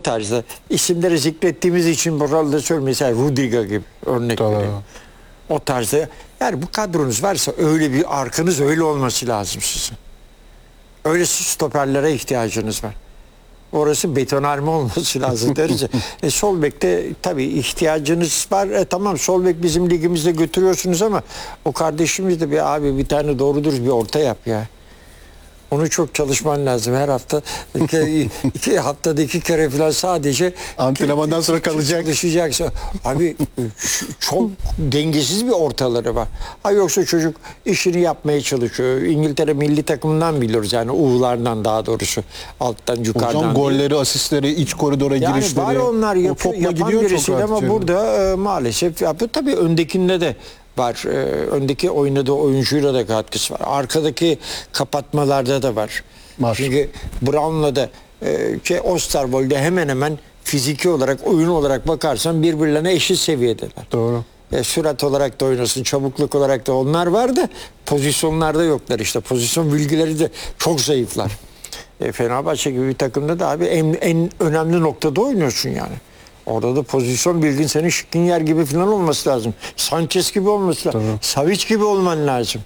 tarzda isimleri zikrettiğimiz için buralarda söyleyeyim. Mesela Rudiger gibi örnek vereyim. O tarzda. Yani bu kadronuz varsa öyle bir arkanız öyle olması lazım sizin. Öyle stoperlere ihtiyacınız var. Orası betonarme olması lazım deriz. Sol bekte tabii ihtiyacınız var. Tamam, sol bek bizim ligimizde götürüyorsunuz ama o kardeşimiz de bir tane doğrudur bir orta yap ya. Onu çok çalışman lazım her hafta. iki haftada 2 kere falan sadece antrenmandan sonra kalacak. Çalışacaksın. Abi çok dengesiz bir ortaları var. Yoksa çocuk işini yapmaya çalışıyor. İngiltere milli takımından biliyoruz yani U'lardan daha doğrusu. Alttan yukarıdan. Hocam golleri, asistleri, iç koridora girişleri. Yani var onlar yapan birisi ama burada maalesef tabii öndekinde de var. Öndeki oynadığı oyuncuyla da katkısı var. Arkadaki kapatmalarda da var. Çünkü Brown'la da Osterwold'de hemen hemen fiziki olarak, oyun olarak bakarsan birbirlerine eşit seviyedeler. Doğru. Sürat olarak da oynasın, çabukluk olarak da onlar var da pozisyonlarda yoklar işte. Pozisyon bilgileri de çok zayıflar. Fenerbahçe gibi bir takımda da abi en önemli noktada oynuyorsun yani. Orada da pozisyon bilgin senin Skriniar gibi falan olması lazım. Sanchez gibi olması lazım. Savic gibi olman lazım.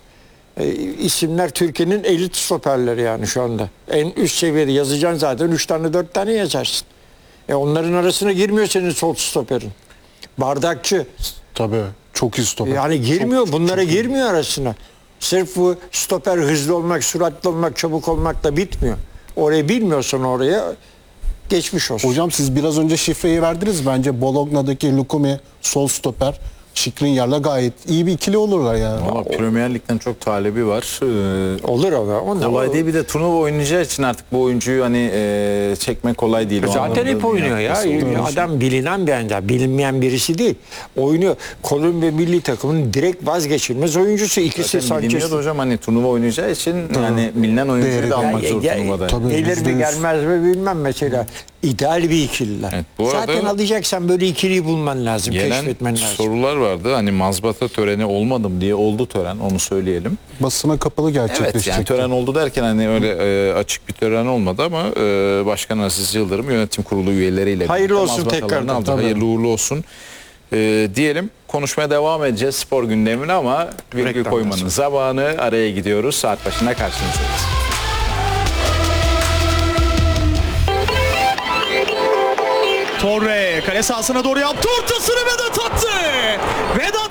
İsimler Türkiye'nin elit stoperleri yani şu anda. En üst seviyede yazacaksın zaten 3 tane 4 tane yazarsın. Onların arasına girmiyor senin sol stoperin. Bardakçı. Tabii. Çok iyi stoper. Yani girmiyor. Bunlara girmiyor arasına. Sırf bu stoper hızlı olmak, süratli olmak, çabuk olmak da bitmiyor. Orayı bilmiyorsan oraya geçmiş olsun. Hocam siz biraz önce şifreyi verdiniz. Bence Bologna'daki Lukumi sol stoper Skriniar'la gayet iyi bir ikili olurlar yani. Ama Premier Lig'den çok talebi var. Olur ama. Kolay değil, bir de turnuva oynayacağı için artık bu oyuncuyu hani çekmek kolay değil. Zaten hep oynuyor ya. Adam bilinen bir anda, bilinmeyen birisi değil. Oynuyor. Kolombiya milli takımının direkt vazgeçilmez oyuncusu. İkisi Sanchez. Hocam hani turnuva oynayacağı için yani bilinen oyuncuyu da almak zor turnuvada. Gelir mi gelmez mi bilmem mesela. İdeal bir ikililer. Evet, zaten alacaksan böyle ikiliyi bulman lazım, keşfetmen lazım. Sorular vardı. Hani mazbata töreni olmadım diye oldu tören, onu söyleyelim. Basına kapalı gerçekleşecek. Evet, yani tören oldu derken hani öyle açık bir tören olmadı ama Başkan Aziz Yıldırım yönetim kurulu üyeleriyle hayırlı olsun tekrardan. Hayırlı uğurlu olsun diyelim. Konuşmaya devam edeceğiz spor gündemine ama virgül koymanın zamanı, araya gidiyoruz. Saat başına karşınızdayız. Torre kale sahasına doğru yaptı ortasını, Vedat attı. Vedat